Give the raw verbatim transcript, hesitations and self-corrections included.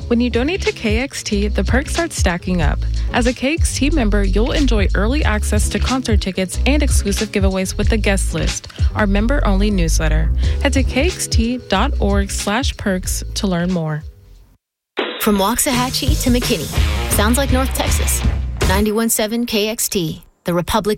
When you donate to K X T, the perks start stacking up. As a K X T member, you'll enjoy early access to concert tickets and exclusive giveaways with the guest list, our member-only newsletter. Head to kxt.org slash perks to learn more. From Waxahachie to McKinney, sounds like North Texas. ninety-one point seven K X T, the Republic